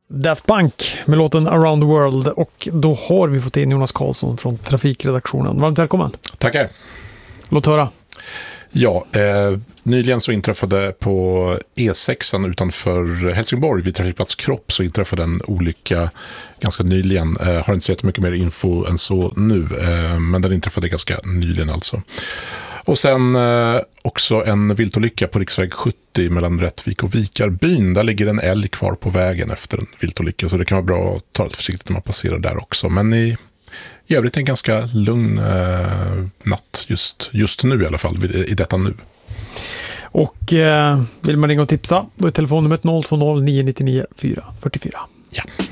Daft Punk med låten Around the World, och då har vi fått in Jonas Karlsson från trafikredaktionen. Varmt välkommen. Tackar. Låt höra. Ja, nyligen så inträffade på E6 utanför Helsingborg vid trafikplats Kropp så inträffade en olycka ganska nyligen. Har inte sett mycket mer info än så nu, men den inträffade ganska nyligen alltså. Och sen också en viltolycka på riksväg 70 mellan Rättvik och Vikarbyn. Där ligger en älg kvar på vägen efter en viltolycka, så det kan vara bra att ta lite försiktigt när man passerar där också. Men i övrigt en ganska lugn natt just nu i alla fall, i detta nu. Och vill man ringa och tipsa, då är telefonnumret 020 999 444. Ja.